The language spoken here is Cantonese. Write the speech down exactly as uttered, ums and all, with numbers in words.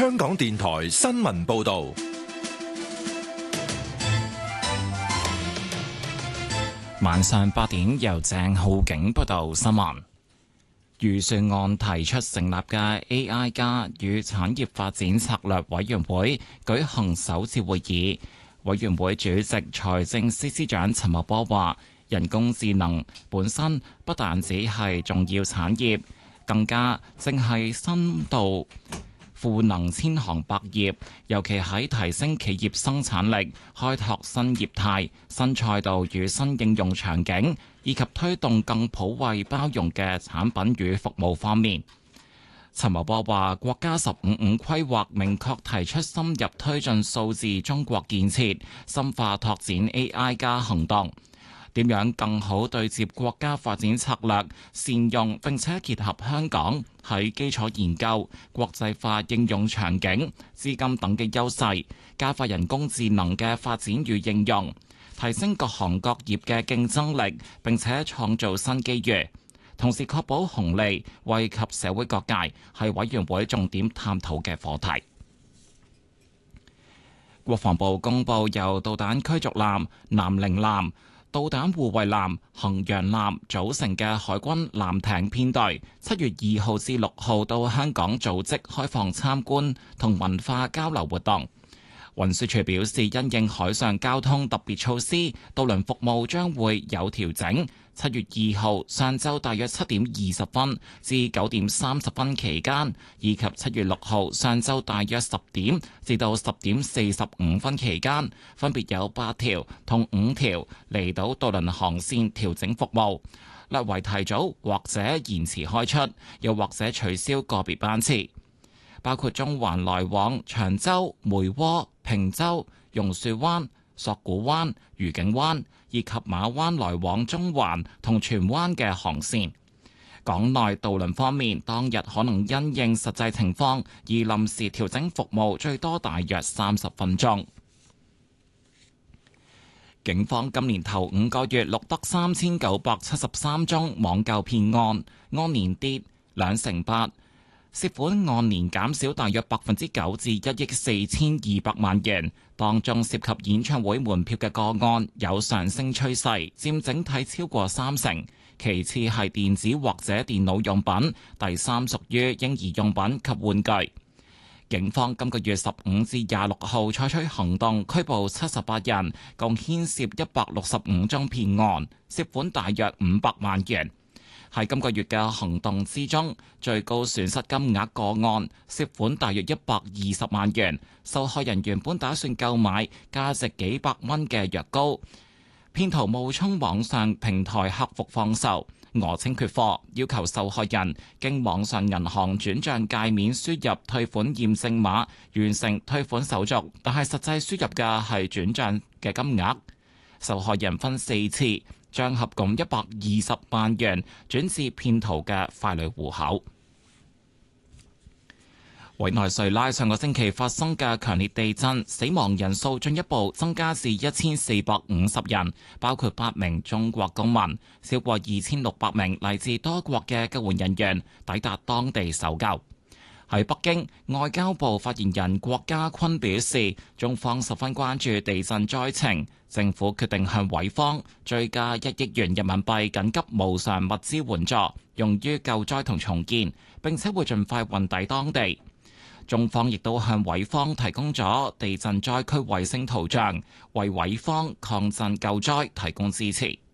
香港電台新聞報道。 晚上八點，由鄭浩景報道新聞。預算案提出成立嘅 A I 加與產業發展策略委員會舉行首次會議。委員會主席財政司司長陳茂波話：人工智能本身不但只係重要產業，更加正係深度賦能千行百業，尤其喺提升企業生產力、開拓新業態、新賽道與新應用場景，以及推動更普惠包容嘅產品與服務方面。陳茂波話：國家十五五規劃明確提出深入推進數字中國建設，深化拓展 A I 加行動。點樣更好對接國家發展策略，善用並且結合香港喺基礎研究、國際化應用場景、資金等嘅優勢，加快人工智能嘅發展與應用，提升各行各業嘅競爭力，並且創造新機遇，同時確保紅利惠及社會各界，係委員會重點探討嘅課題。國防部公布由導彈驅逐艦南寧艦、導彈護衛艦衡陽艦組成嘅海軍艦艇編隊，七月二號至六號到香港組織開放參觀同文化交流活動。運輸署表示，因應海上交通特別措施，渡輪服務將會有調整。七月二號上晝大約七點二十分至九點三十分期間，以及七月六號上晝大約十點至到十點四十五分期間，分別有八條同五條離島渡輪航線調整服務，略為提早或者延遲開出，又或者取消個別班次，包括中環來往長洲、梅窩、坪洲、榕樹灣、索罟灣、愉景灣以及馬灣來往中環同荃灣嘅航線。港內渡輪方面，當日可能因應實際情況而臨時調整服務，最多大約三十分鐘。警方今年頭五個月錄得三千九百七十三宗網購騙案，按年跌兩成八。涉款按年減少大約百分之九至一億四千二百萬元，當中涉及演唱會門票嘅個案有上升趨勢，佔整體超過三成。其次係電子或者電腦用品，第三屬於嬰兒用品及玩具。警方今個月十五至廿六號採取行動，拘捕七十八人，共牽涉一百六十五宗騙案，涉款大約五百萬元。喺今個月嘅行動之中，最高損失金額個案涉款大約一百二十萬元。受害人原本打算購買價值幾百蚊嘅藥膏，騙徒冒充網上平台客服放售，訛稱缺貨，要求受害人經網上銀行轉賬界面輸入退款驗證碼，完成退款手續，但係實際輸入嘅係轉賬嘅金額。受害人分四次將合共一百二十萬元轉至騙徒嘅傀儡戶口。委內瑞拉上個星期發生嘅強烈地震，死亡人數進一步增加至一千四百五十人，包括八名中國公民，超過二千六百名嚟自多國嘅救援人員抵達當地搜救。喺北京，外交部發言人郭家坤表示，中方十分關注地震災情，政府決定向委方追加一億元人民幣緊急無償物資援助，用於救災同重建，並且會盡快運抵當地。中方亦都向委方提供咗地震災區衛星圖像，為委方抗震救災提供支持。